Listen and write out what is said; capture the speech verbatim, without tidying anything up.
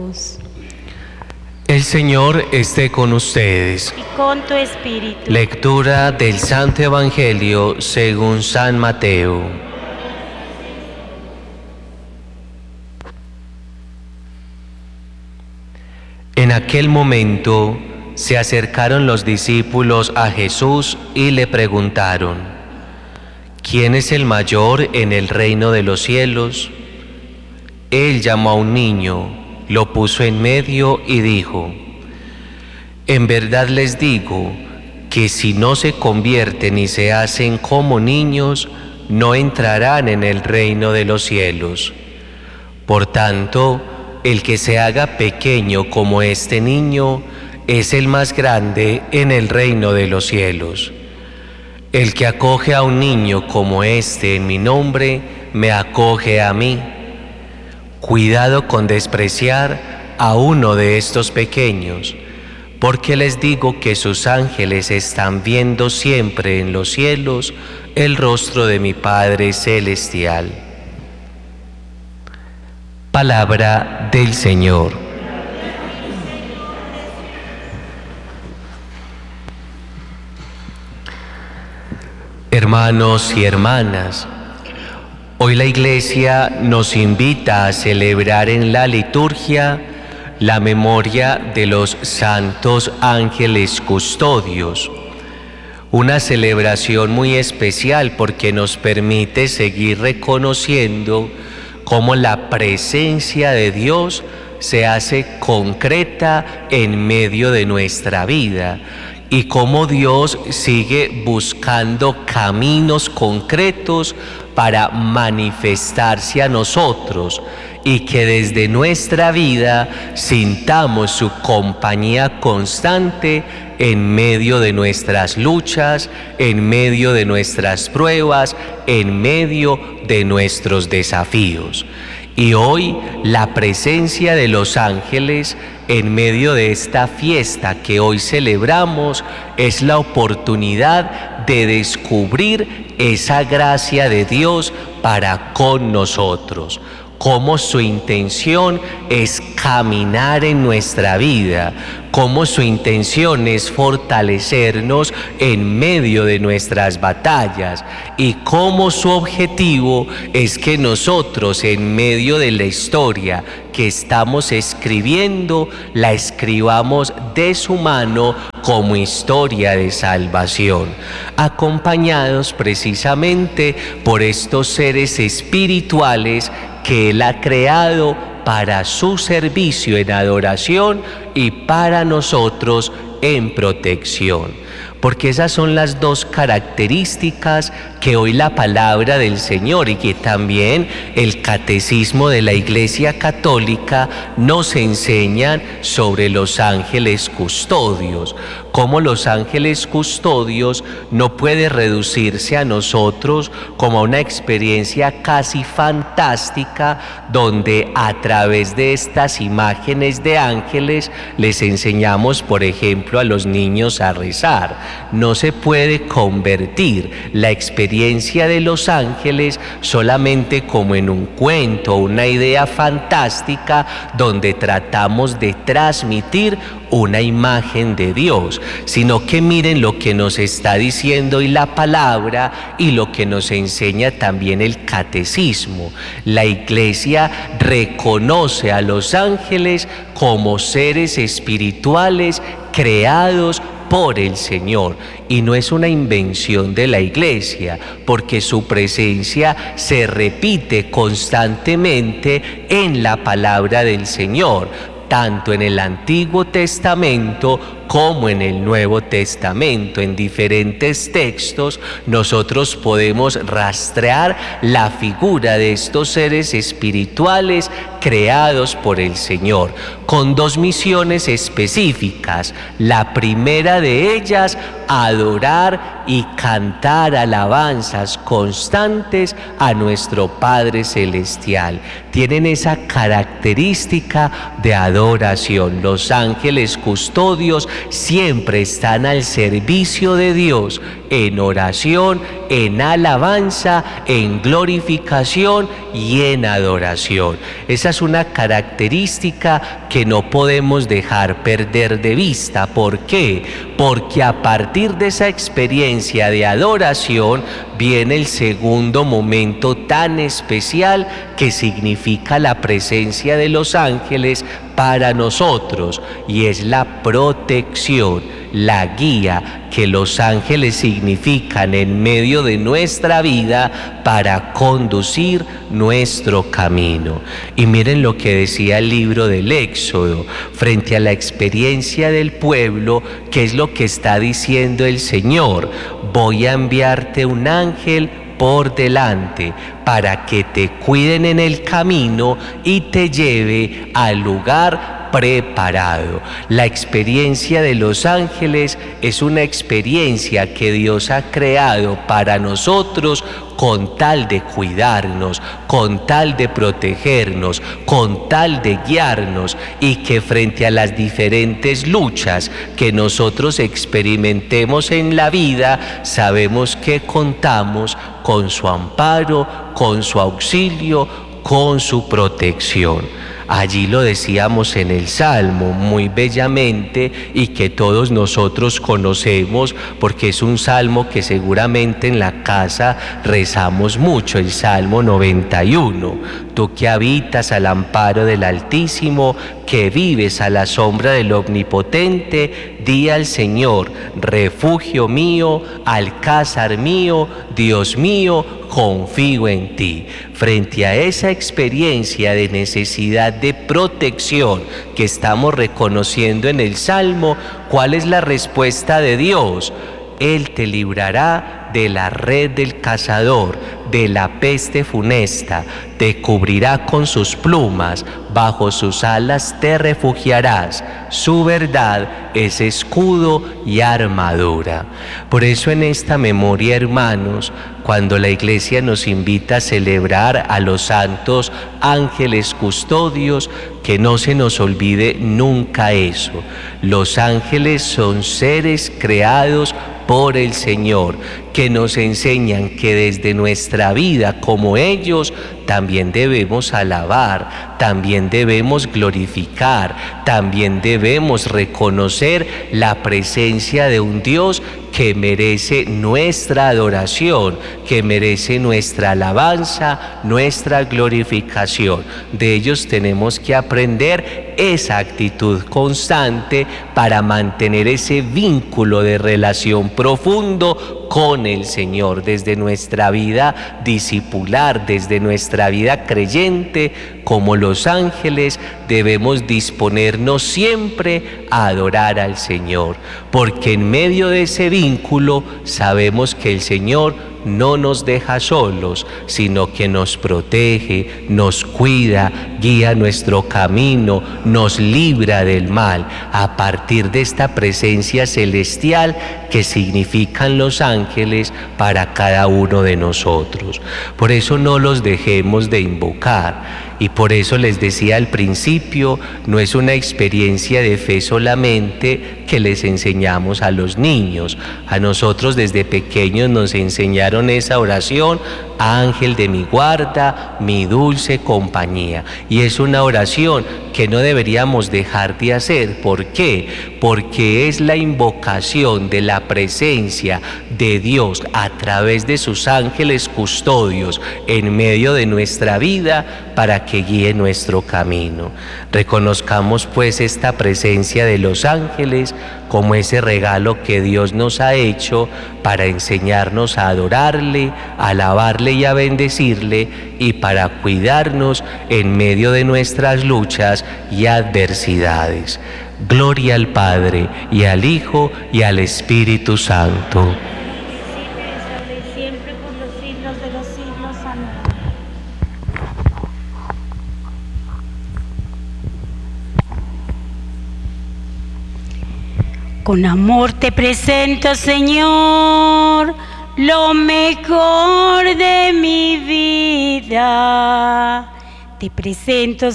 Jesús. El Señor esté con ustedes. Y con tu espíritu. Lectura del Santo Evangelio según San Mateo. En aquel momento se acercaron los discípulos a Jesús y le preguntaron: ¿quién es el mayor en el reino de los cielos? Él llamó a un niño, lo puso en medio y dijo: en verdad les digo que si no se convierten y se hacen como niños, no entrarán en el reino de los cielos. Por tanto, el que se haga pequeño como este niño es el más grande en el reino de los cielos. El que acoge a un niño como este en mi nombre, me acoge a mí. Cuidado con despreciar a uno de estos pequeños, porque les digo que sus ángeles están viendo siempre en los cielos el rostro de mi Padre Celestial. Palabra del Señor. Hermanos y hermanas, hoy la Iglesia nos invita a celebrar en la liturgia la memoria de los santos ángeles custodios, una celebración muy especial porque nos permite seguir reconociendo cómo la presencia de Dios se hace concreta en medio de nuestra vida y cómo Dios sigue buscando caminos concretos para manifestarse a nosotros y que desde nuestra vida sintamos su compañía constante en medio de nuestras luchas, en medio de nuestras pruebas, en medio de nuestros desafíos. Y hoy la presencia de los ángeles en medio de esta fiesta que hoy celebramos es la oportunidad de descubrir esa gracia de Dios para con nosotros. Cómo su intención es caminar en nuestra vida, cómo su intención es fortalecernos en medio de nuestras batallas y cómo su objetivo es que nosotros en medio de la historia que estamos escribiendo, la escribamos de su mano como historia de salvación, acompañados precisamente por estos seres espirituales que Él ha creado para su servicio en adoración y para nosotros en protección. Porque esas son las dos características que hoy la palabra del Señor y que también el catecismo de la Iglesia Católica nos enseñan sobre los ángeles custodios. Cómo los ángeles custodios no puede reducirse a nosotros como a una experiencia casi fantástica donde a través de estas imágenes de ángeles les enseñamos, por ejemplo, a los niños a rezar. No se puede convertir la experiencia de los ángeles solamente como en un cuento, una idea fantástica donde tratamos de transmitir una imagen de Dios, sino que miren lo que nos está diciendo hoy la palabra y lo que nos enseña también el catecismo. La Iglesia reconoce a los ángeles como seres espirituales creados por el Señor, y no es una invención de la Iglesia, porque su presencia se repite constantemente en la palabra del Señor, tanto en el Antiguo Testamento como en el Nuevo Testamento. En diferentes textos nosotros podemos rastrear la figura de estos seres espirituales creados por el Señor, con dos misiones específicas. La primera de ellas, adorar y cantar alabanzas constantes a nuestro Padre Celestial. Tienen esa característica de adoración. Los ángeles custodios siempre están al servicio de Dios en oración, en alabanza, en glorificación y en adoración. Esa es una característica que no podemos dejar perder de vista. ¿Por qué? Porque a partir de esa experiencia de adoración viene el segundo momento tan especial que significa la presencia de los ángeles para nosotros, y es la protección, la guía que los ángeles significan en medio de nuestra vida para conducir nuestro camino. Y miren lo que decía el libro del Éxodo frente a la experiencia del pueblo, que es lo que está diciendo el Señor: voy a enviarte un ángel por delante para que te cuiden en el camino y te lleve al lugar preparado. La experiencia de los ángeles es una experiencia que Dios ha creado para nosotros con tal de cuidarnos, con tal de protegernos, con tal de guiarnos, y que frente a las diferentes luchas que nosotros experimentemos en la vida, sabemos que contamos con su amparo, con su auxilio, con su protección. Allí lo decíamos en el Salmo muy bellamente, y que todos nosotros conocemos porque es un salmo que seguramente en la casa rezamos mucho, el Salmo noventa y uno. Tú que habitas al amparo del Altísimo, que vives a la sombra del Omnipotente, di al Señor: refugio mío, alcázar mío, Dios mío, confío en ti. Frente a esa experiencia de necesidad de protección que estamos reconociendo en el Salmo, ¿cuál es la respuesta de Dios? Él te librará de la red del cazador, de la peste funesta, te cubrirá con sus plumas, bajo sus alas te refugiarás, su verdad es escudo y armadura. Por eso en esta memoria, hermanos, cuando la Iglesia nos invita a celebrar a los santos ángeles custodios, que no se nos olvide nunca eso. Los ángeles son seres creados por el Señor, que nos enseñan que desde nuestra vida, como ellos, también debemos alabar, también debemos glorificar, también debemos reconocer la presencia de un Dios que merece nuestra adoración, que merece nuestra alabanza, nuestra glorificación. De ellos tenemos que aprender esa actitud constante para mantener ese vínculo de relación profundo con el Señor, desde nuestra vida discipular, desde nuestra vida creyente. Como los ángeles debemos disponernos siempre a adorar al Señor, porque en medio de ese vínculo sabemos que el Señor no nos deja solos, sino que nos protege, nos cuida, guía nuestro camino, nos libra del mal, a partir de esta presencia celestial que significan los ángeles para cada uno de nosotros. Por eso no los dejemos de invocar. Y por eso les decía al principio, no es una experiencia de fe solamente que les enseñamos a los niños. A nosotros desde pequeños nos enseñaron esa oración: ángel de mi guarda, mi dulce compañía. Y es una oración que no deberíamos dejar de hacer. ¿Por qué? Porque es la invocación de la presencia de Dios a través de sus ángeles custodios en medio de nuestra vida para que guíe nuestro camino. Reconozcamos pues esta presencia de los ángeles como ese regalo que Dios nos ha hecho para enseñarnos a adorarle, a alabarle y a bendecirle, y para cuidarnos en medio de nuestras luchas y adversidades. Gloria al Padre, y al Hijo, y al Espíritu Santo. Siempre por los siglos de los siglos. Amén. Con amor te presento, Señor, lo mejor de mi vida. Te presento,